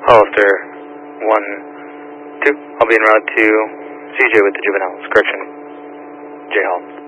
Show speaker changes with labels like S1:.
S1: Hollister 1-2. I'll be en route to CJ with the juveniles. Correction, J Hall.